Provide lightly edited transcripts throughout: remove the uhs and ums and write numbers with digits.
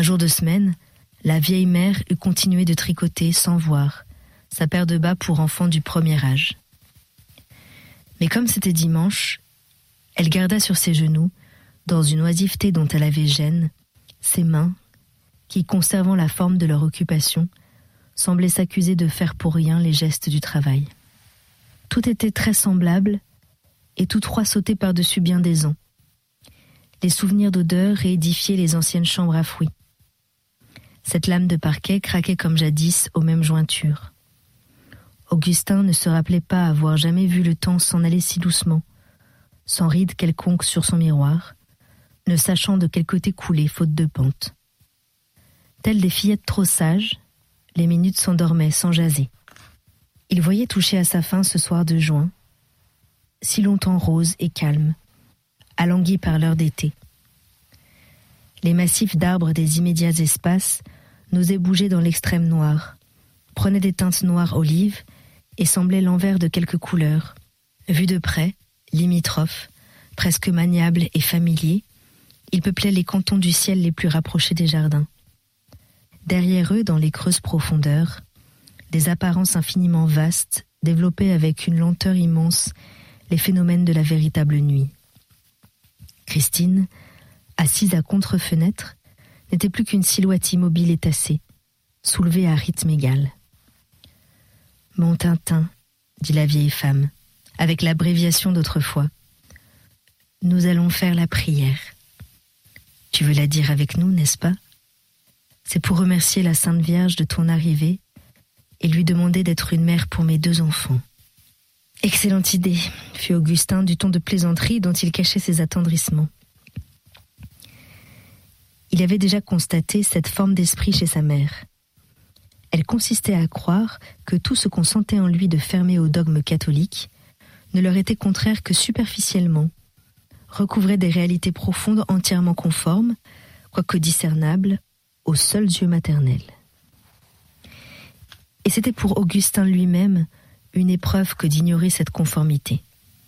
jour de semaine, la vieille mère eût continué de tricoter sans voir, sa paire de bas pour enfants du premier âge. Mais comme c'était dimanche, elle garda sur ses genoux, dans une oisiveté dont elle avait gêne, ses mains, qui, conservant la forme de leur occupation, semblaient s'accuser de faire pour rien les gestes du travail. Tout était très semblable, et tous trois sautaient par-dessus bien des ans. Les souvenirs d'odeur réédifiaient les anciennes chambres à fruits. Cette lame de parquet craquait comme jadis aux mêmes jointures. Augustin ne se rappelait pas avoir jamais vu le temps s'en aller si doucement, sans ride quelconque sur son miroir, ne sachant de quel côté couler faute de pente. Telles des fillettes trop sages, les minutes s'endormaient sans jaser. Il voyait toucher à sa fin ce soir de juin, si longtemps rose et calme, alangui par l'heure d'été. Les massifs d'arbres des immédiats espaces n'osaient bouger dans l'extrême noir, prenaient des teintes noires olives et semblaient l'envers de quelques couleurs. Vus de près, limitrophes, presque maniables et familiers, ils peuplaient les cantons du ciel les plus rapprochés des jardins. Derrière eux, dans les creuses profondeurs, des apparences infiniment vastes développaient avec une lenteur immense les phénomènes de la véritable nuit. Christine, assise à contre-fenêtre, n'était plus qu'une silhouette immobile et tassée, soulevée à rythme égal. « Mon Tintin, » dit la vieille femme, avec l'abréviation d'autrefois, « nous allons faire la prière. Tu veux la dire avec nous, n'est-ce pas ? C'est pour remercier la Sainte Vierge de ton arrivée et lui demander d'être une mère pour mes 2 enfants. » « Excellente idée, » fit Augustin du ton de plaisanterie dont il cachait ses attendrissements. Il avait déjà constaté cette forme d'esprit chez sa mère. Elle consistait à croire que tout ce qu'on sentait en lui de fermé au dogme catholique ne leur était contraire que superficiellement, recouvrait des réalités profondes entièrement conformes, quoique discernables, au seul Dieu maternel. Et c'était pour Augustin lui-même une épreuve que d'ignorer cette conformité.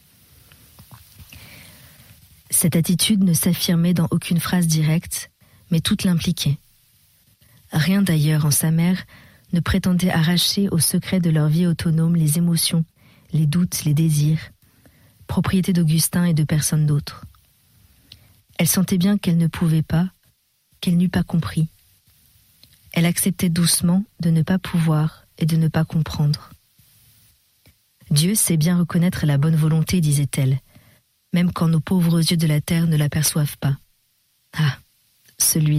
Cette attitude ne s'affirmait dans aucune phrase directe, mais toute l'impliquait. Rien d'ailleurs en sa mère ne prétendait arracher au secret de leur vie autonome les émotions, les doutes, les désirs, propriété d'Augustin et de personne d'autre. Elle sentait bien qu'elle ne pouvait pas, qu'elle n'eût pas compris. Elle acceptait doucement de ne pas pouvoir et de ne pas comprendre. Dieu sait bien reconnaître la bonne volonté, disait-elle, même quand nos pauvres yeux de la terre ne l'aperçoivent pas. Ah, celui